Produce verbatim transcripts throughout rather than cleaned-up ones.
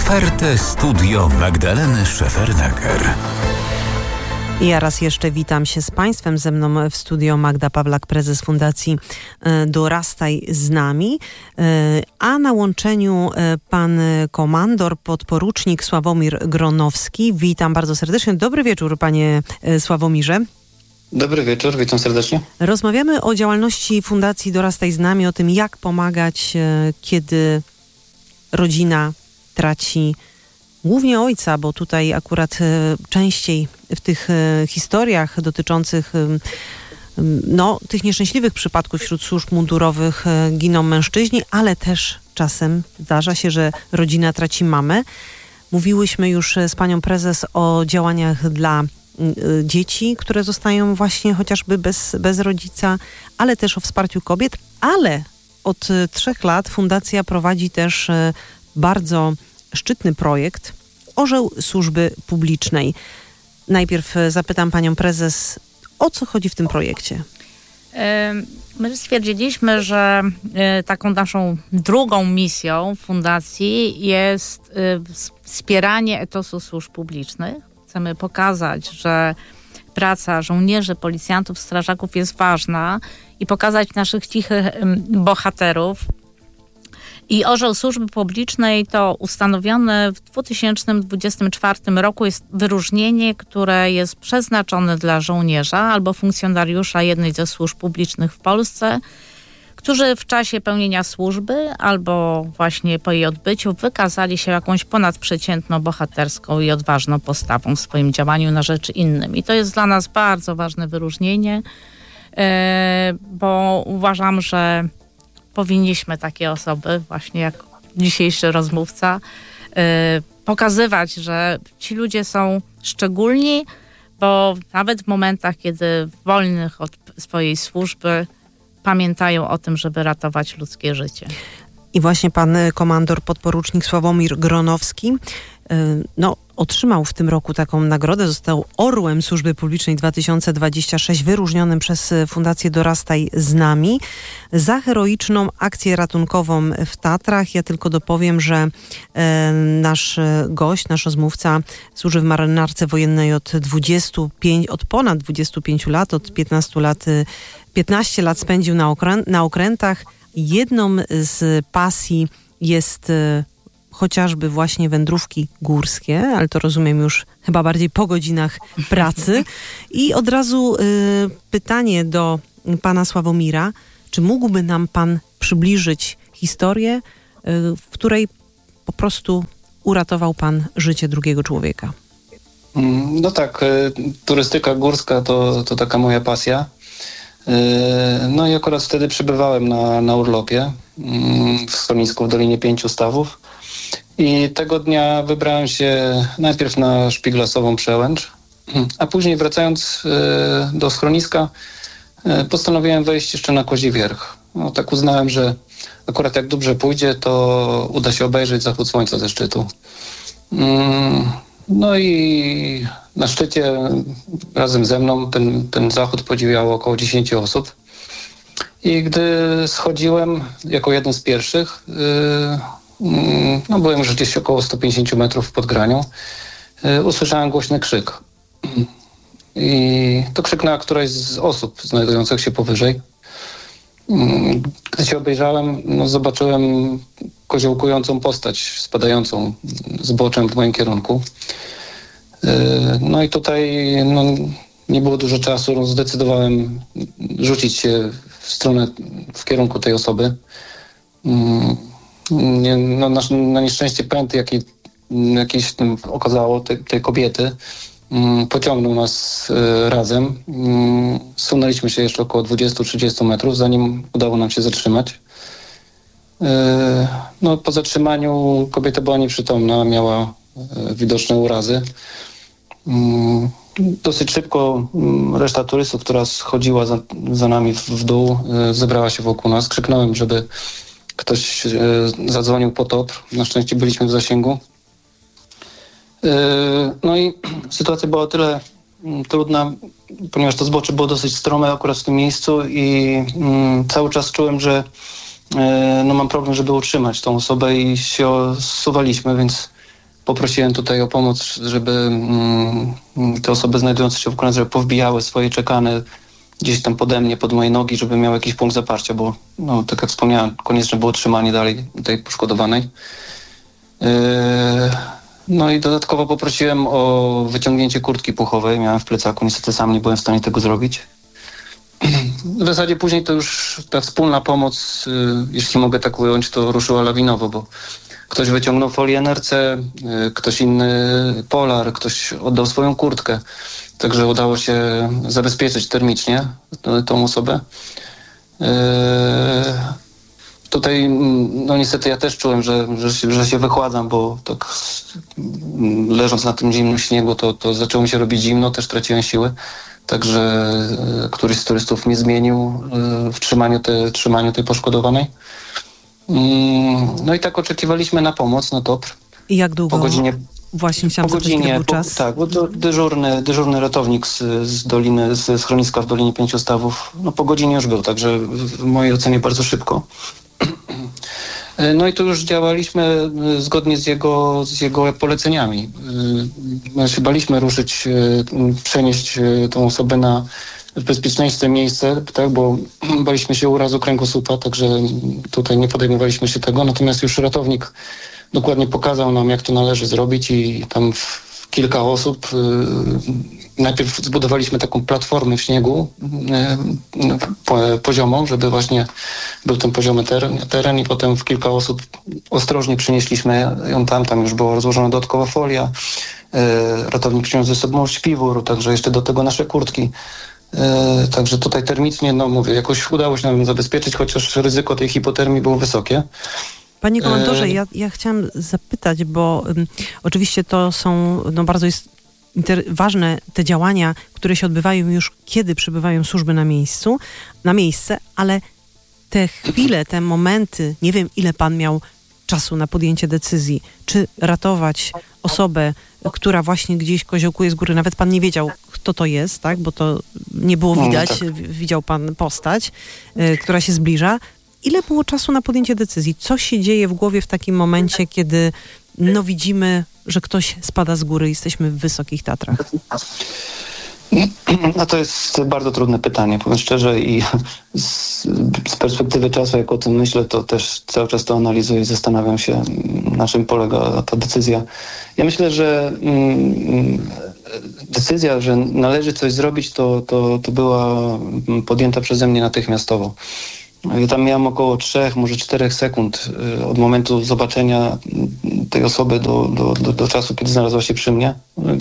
Otwarte studio Magdaleny Szefernaker. Ja raz jeszcze witam się z Państwem. Ze mną w studio Magda Pawlak, prezes Fundacji Dorastaj z nami, a na łączeniu pan komandor, podporucznik Sławomir Gronowski. Witam bardzo serdecznie. Dobry wieczór, panie Sławomirze. Dobry wieczór, witam serdecznie. Rozmawiamy o działalności Fundacji Dorastaj z nami, o tym, jak pomagać, kiedy rodzina traci głównie ojca, bo tutaj akurat częściej w tych historiach dotyczących no, tych nieszczęśliwych przypadków wśród służb mundurowych giną mężczyźni, ale też czasem zdarza się, że rodzina traci mamę. Mówiłyśmy już z panią prezes o działaniach dla dzieci, które zostają właśnie chociażby bez, bez rodzica, ale też o wsparciu kobiet, ale od trzech lat fundacja prowadzi też bardzo szczytny projekt Orzeł Służby Publicznej. Najpierw zapytam panią prezes, o co chodzi w tym projekcie? My stwierdziliśmy, że taką naszą drugą misją fundacji jest wspieranie etosu służb publicznych. Chcemy pokazać, że praca żołnierzy, policjantów, strażaków jest ważna i pokazać naszych cichych bohaterów. I Orzeł Służby Publicznej to ustanowione w dwa tysiące dwudziestym czwartym roku jest wyróżnienie, które jest przeznaczone dla żołnierza albo funkcjonariusza jednej ze służb publicznych w Polsce, którzy w czasie pełnienia służby albo właśnie po jej odbyciu wykazali się jakąś ponadprzeciętną, bohaterską i odważną postawą w swoim działaniu na rzecz innym. I to jest dla nas bardzo ważne wyróżnienie, bo uważam, że powinniśmy takie osoby, właśnie jak dzisiejszy rozmówca, pokazywać, że ci ludzie są szczególni, bo nawet w momentach, kiedy wolnych od swojej służby pamiętają o tym, żeby ratować ludzkie życie. I właśnie pan komandor, podporucznik Sławomir Gronowski no, otrzymał w tym roku taką nagrodę. Został Orłem Służby Publicznej dwa tysiące dwudziesty szósty, wyróżnionym przez Fundację Dorastaj z nami za heroiczną akcję ratunkową w Tatrach. Ja tylko dopowiem, że e, nasz gość, nasz rozmówca służy w marynarce wojennej od dwudziestu pięciu, od ponad dwudziestu pięciu lat, od piętnastu lat, piętnaście lat spędził na, okrę, na okrętach. Jedną z pasji jest e, chociażby właśnie wędrówki górskie, ale to rozumiem już chyba bardziej po godzinach pracy. I od razu y, pytanie do pana Sławomira, czy mógłby nam pan przybliżyć historię, y, w której po prostu uratował pan życie drugiego człowieka? No tak, y, turystyka górska to, to taka moja pasja. Y, no i akurat wtedy przebywałem na, na urlopie y, w schronisku w Dolinie Pięciu Stawów. I tego dnia wybrałem się najpierw na Szpiglasową Przełęcz, a później wracając y, do schroniska y, postanowiłem wejść jeszcze na Kozi Wierch. No, tak uznałem, że akurat jak dobrze pójdzie, to uda się obejrzeć zachód słońca ze szczytu. Y, no i na szczycie razem ze mną ten, ten zachód podziwiało około dziesięciu osób. I gdy schodziłem jako jeden z pierwszych, y, no byłem już gdzieś około sto pięćdziesiąt metrów pod granią, usłyszałem głośny krzyk. I to krzyknęła któraś z osób znajdujących się powyżej. Gdy się obejrzałem, no zobaczyłem koziołkującą postać spadającą zboczem w moim kierunku. No i tutaj no, nie było dużo czasu, no, zdecydowałem rzucić się w stronę, w kierunku tej osoby. Nie, no, na, na nieszczęście pęd, jaki, jakiś tam okazało tej, tej kobiety, um, pociągnął nas y, razem. Um, sunęliśmy się jeszcze około dwadzieścia trzydzieści metrów, zanim udało nam się zatrzymać. Y, no, po zatrzymaniu kobieta była nieprzytomna, miała y, widoczne urazy. Y, dosyć szybko y, reszta turystów, która schodziła za, za nami w, w dół, y, zebrała się wokół nas. Krzyknąłem, żeby ktoś e, zadzwonił po T O P R. Na szczęście byliśmy w zasięgu. E, no i sytuacja była o tyle m, trudna, ponieważ to zbocze było dosyć strome akurat w tym miejscu i m, cały czas czułem, że e, no, mam problem, żeby utrzymać tą osobę i się zsuwaliśmy, więc poprosiłem tutaj o pomoc, żeby mm, te osoby znajdujące się w kolanach powbijały swoje czekany gdzieś tam pode mnie, pod moje nogi, żeby miał jakiś punkt zaparcia, bo no, tak jak wspomniałem, konieczne było trzymanie dalej tej poszkodowanej. Yy, no i dodatkowo poprosiłem o wyciągnięcie kurtki puchowej. Miałem w plecaku, niestety sam nie byłem w stanie tego zrobić. W zasadzie później to już ta wspólna pomoc, yy, jeśli mogę tak ująć, to ruszyła lawinowo, bo ktoś wyciągnął folię N R C, yy, ktoś inny polar, ktoś oddał swoją kurtkę. Także udało się zabezpieczyć termicznie tą osobę. Yy, tutaj no niestety ja też czułem, że, że, się, że się wychładzam, bo tak leżąc na tym zimnym śniegu, to, to zaczęło mi się robić zimno, też traciłem siły. Także yy, któryś z turystów mnie zmienił yy, w trzymaniu, te, trzymaniu tej poszkodowanej. Yy, no i tak oczekiwaliśmy na pomoc, na T O P R. I jak długo? Po godzinie... Właśnie chciałam po godzinie, był po, czas. Tak, bo do, dyżurny, dyżurny ratownik z, z doliny, z schroniska w Dolinie Pięciu Stawów, no po godzinie już był, także w mojej ocenie bardzo szybko. No i tu już działaliśmy zgodnie z jego, z jego poleceniami. My się baliśmy ruszyć, przenieść tą osobę na bezpieczniejsze miejsce, tak, bo baliśmy się urazu kręgosłupa, także tutaj nie podejmowaliśmy się tego, natomiast już ratownik dokładnie pokazał nam, jak to należy zrobić i tam w kilka osób yy, najpierw zbudowaliśmy taką platformę w śniegu yy, po, poziomą, żeby właśnie był ten poziomy teren, teren i potem w kilka osób ostrożnie przynieśliśmy ją tam, tam już była rozłożona dodatkowa folia, yy, ratownik przyniósł ze sobą śpiwór, także jeszcze do tego nasze kurtki. Yy, także tutaj termicznie, no mówię, jakoś udało się nam zabezpieczyć, chociaż ryzyko tej hipotermii było wysokie. Panie komandorze, ja, ja chciałam zapytać, bo um, oczywiście to są no, bardzo jest inter- ważne te działania, które się odbywają już kiedy przybywają służby na miejscu, na miejsce, ale te chwile, te momenty, nie wiem ile pan miał czasu na podjęcie decyzji, czy ratować osobę, która właśnie gdzieś koziołkuje z góry, nawet pan nie wiedział, kto to jest, tak, bo to nie było widać, no, tak. Widział pan postać, y, która się zbliża. Ile było czasu na podjęcie decyzji? Co się dzieje w głowie w takim momencie, kiedy no widzimy, że ktoś spada z góry i jesteśmy w Wysokich Tatrach? No to jest bardzo trudne pytanie, powiem szczerze, i z, z perspektywy czasu, jak o tym myślę, to też cały czas to analizuję i zastanawiam się, na czym polega ta decyzja. Ja myślę, że mm, decyzja, że należy coś zrobić, to, to, to była podjęta przeze mnie natychmiastowo. Ja tam miałem około trzech, może czterech sekund od momentu zobaczenia tej osoby do, do, do, do czasu, kiedy znalazła się przy mnie.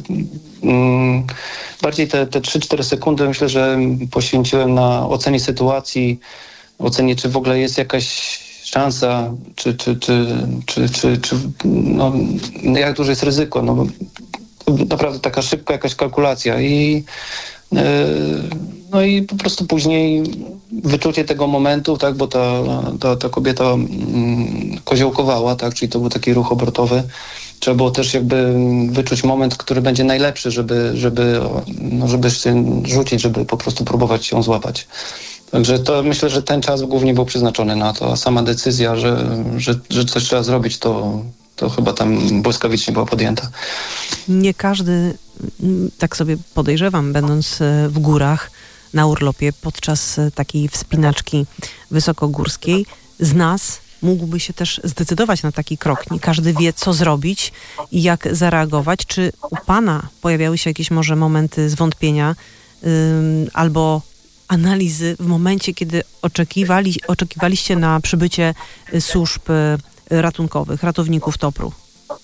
Bardziej te, te trzy cztery sekundy myślę, że poświęciłem na ocenie sytuacji, ocenie, czy w ogóle jest jakaś szansa, czy, czy, czy, czy, czy, czy no, jak duże jest ryzyko. No, naprawdę taka szybka jakaś kalkulacja i yy, no i po prostu później wyczucie tego momentu, tak, bo ta, ta, ta kobieta mm, koziołkowała, tak, czyli to był taki ruch obrotowy. Trzeba było też jakby wyczuć moment, który będzie najlepszy, żeby, żeby, no, żeby się rzucić, żeby po prostu próbować ją złapać. Także to myślę, że ten czas głównie był przeznaczony na to, a sama decyzja, że, że, że coś trzeba zrobić, to, to chyba tam błyskawicznie była podjęta. Nie każdy, tak sobie podejrzewam, będąc w górach na urlopie podczas takiej wspinaczki wysokogórskiej, z nas mógłby się też zdecydować na taki krok. Nie każdy wie, co zrobić i jak zareagować. Czy u pana pojawiały się jakieś może momenty zwątpienia yy, albo analizy w momencie, kiedy oczekiwali, oczekiwaliście na przybycie służb ratunkowych, ratowników T O P R-u?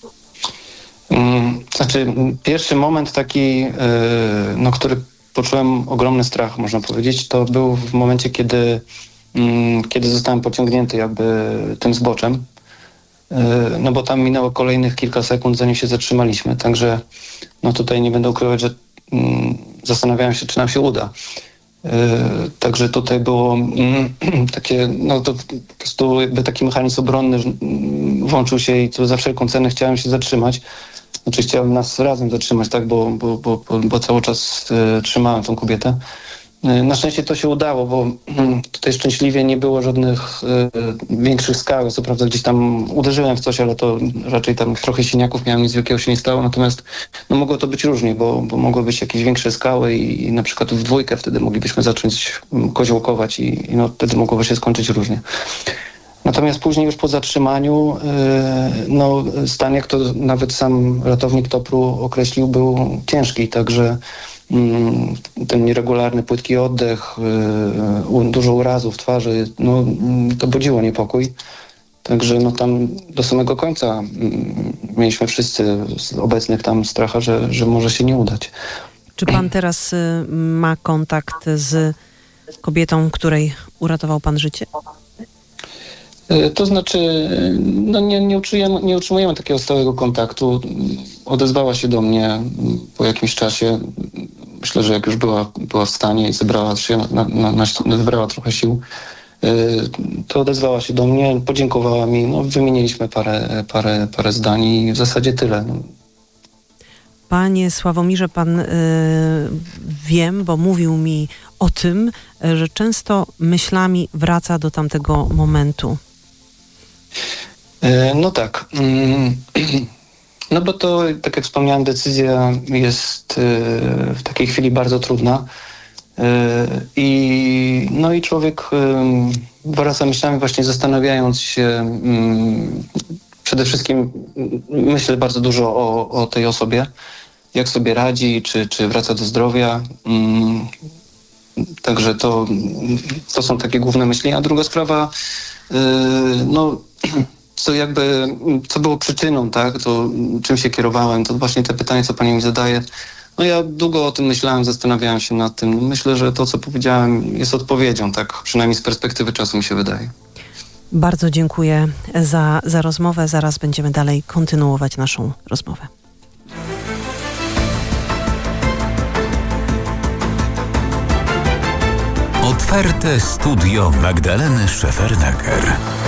Znaczy, pierwszy moment taki, yy, no, który poczułem ogromny strach, można powiedzieć, to był w momencie, kiedy kiedy zostałem pociągnięty jakby tym zboczem, no bo tam minęło kolejnych kilka sekund, zanim się zatrzymaliśmy, także no tutaj nie będę ukrywać, że zastanawiałem się, czy nam się uda. Także tutaj było takie, no to po prostu jakby taki mechanizm obronny włączył się i tu za wszelką cenę chciałem się zatrzymać. Znaczy chciałem nas razem zatrzymać, tak, bo, bo, bo, bo cały czas trzymałem tą kobietę. Na szczęście to się udało, bo tutaj szczęśliwie nie było żadnych y, większych skał. Co prawda gdzieś tam uderzyłem w coś, ale to raczej tam trochę siniaków miałem, nic wielkiego się nie stało. Natomiast no, mogło to być różnie, bo, bo mogły być jakieś większe skały i, i na przykład w dwójkę wtedy moglibyśmy zacząć koziołkować i, i no, wtedy mogłoby się skończyć różnie. Natomiast później już po zatrzymaniu, y, no stan, jak to nawet sam ratownik Topru określił, był ciężki, także ten nieregularny, płytki oddech, dużo urazów twarzy, no to budziło niepokój. Także no tam do samego końca mieliśmy wszyscy z obecnych tam stracha, że, że może się nie udać. Czy pan teraz ma kontakt z kobietą, której uratował pan życie? To znaczy, no nie, nie, utrzymujemy, nie utrzymujemy takiego stałego kontaktu. Odezwała się do mnie po jakimś czasie. Myślę, że jak już była, była w stanie i zebrała się, na, na, na, zebrała trochę sił, to odezwała się do mnie, podziękowała mi. No, wymieniliśmy parę, parę, parę zdań i w zasadzie tyle. Panie Sławomirze, pan y, wiem, bo mówił mi o tym, że często myślami wraca do tamtego momentu. No tak. No bo to, tak jak wspomniałem, decyzja jest w takiej chwili bardzo trudna. I, no i człowiek wraca myślami właśnie zastanawiając się, przede wszystkim myślę bardzo dużo o, o tej osobie, jak sobie radzi, czy, czy wraca do zdrowia. Także to, to są takie główne myśli. A druga sprawa, no co jakby, co było przyczyną, tak, to czym się kierowałem, to właśnie te pytania, co pani mi zadaje. No ja długo o tym myślałem, zastanawiałem się nad tym. Myślę, że to, co powiedziałem, jest odpowiedzią, tak przynajmniej z perspektywy czasu mi się wydaje. Bardzo dziękuję za, za rozmowę. Zaraz będziemy dalej kontynuować naszą rozmowę. Otwarte studio Magdaleny Szefernaker.